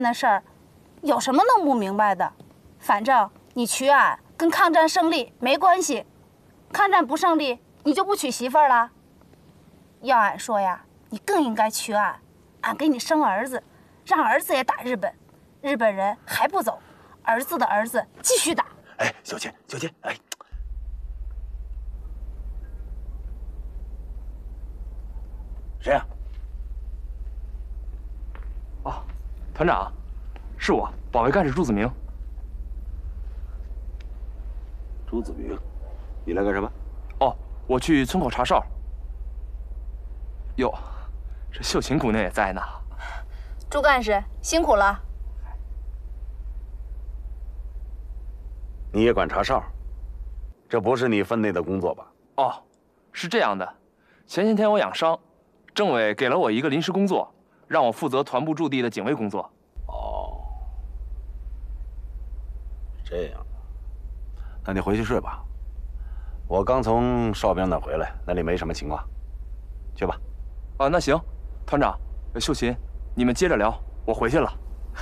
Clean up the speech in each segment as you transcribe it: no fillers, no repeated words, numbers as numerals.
那事儿，有什么弄不明白的？反正你娶俺跟抗战胜利没关系，抗战不胜利，你就不娶媳妇儿了。要俺说呀，你更应该娶俺，俺给你生儿子，让儿子也打日本，日本人还不走，儿子的儿子继续打。 哎，小琴，小琴，哎，谁呀？ 哦，团长，是我，保卫干事朱子明。 朱子明，你来干什么？ 哦，我去村口查哨。哟，这秀琴姑娘也在呢。 朱干事辛苦了。 你也管查哨？这不是你分内的工作吧？ 哦，是这样的，前些天我养伤，政委给了我一个临时工作，让我负责团部驻地的警卫工作。 哦，这样，那你回去睡吧。我刚从哨兵那回来，那里没什么情况，去吧。 啊，那行，团长，秀琴，你们接着聊，我回去了。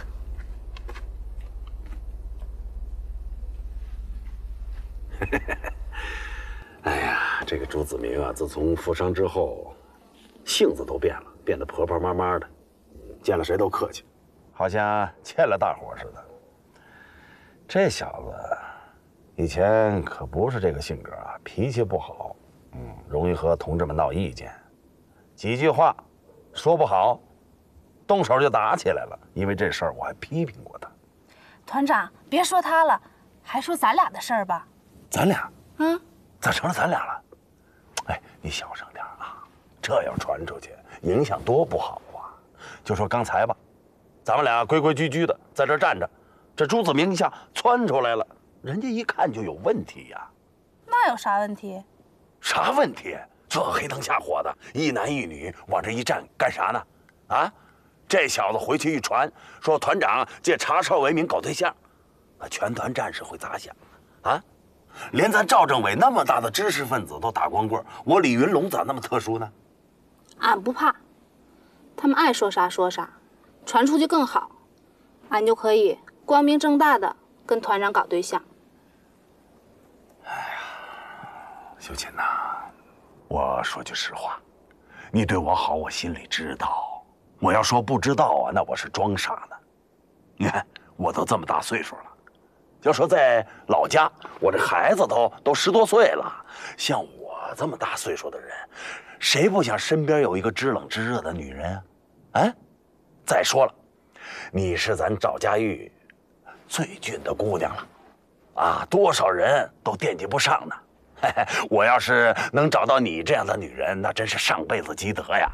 哎呀，这个朱子明啊，自从负伤之后，性子都变了，变得婆婆妈妈的，见了谁都客气，好像欠了大伙似的。这小子以前可不是这个性格啊，脾气不好，容易和同志们闹意见，几句话说不好，动手就打起来了。因为这事儿我还批评过他。 团长，别说他了，还说咱俩的事儿吧。 咱俩？ 嗯， 咋成了咱俩了？哎，你小声点啊，这要传出去，影响多不好啊！就说刚才吧，咱们俩规规矩矩的在这站着，这朱子明一下窜出来了，人家一看就有问题呀。 那有啥问题？ 啥问题？这黑灯瞎火的，一男一女往这一站干啥呢？啊，这小子回去一传，说团长借查哨为名搞对象，那全团战士会咋想啊？连咱赵政委那么大的知识分子都打光棍，我李云龙咋那么特殊呢？ 俺不怕，他们爱说啥说啥，传出去更好，俺就可以光明正大的跟团长搞对象。 哎呀，秀琴呐，我说句实话，你对我好，我心里知道。我要说不知道啊，那我是装傻呢。你看，我都这么大岁数了。要说在老家，我这孩子都10多岁了，像我这么大岁数的人，谁不想身边有一个知冷知热的女人啊？啊！再说了，你是咱赵家峪最俊的姑娘了，啊，多少人都惦记不上呢。嘿嘿，我要是能找到你这样的女人，那真是上辈子积德呀。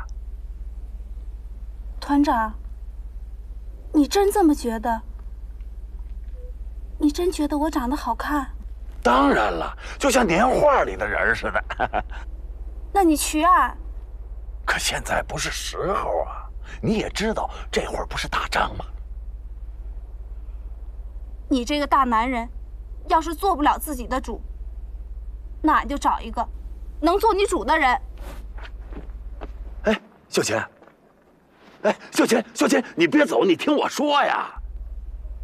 团长，你真这么觉得？你真觉得我长得好看？ 当然了，就像年画里的人似的。 那你娶俺？ 可现在不是时候啊！你也知道，这会儿不是打仗吗？ 你这个大男人，要是做不了自己的主，那俺就找一个能做你主的人。 哎，秀琴，哎，秀琴，秀琴，你别走，你听我说呀。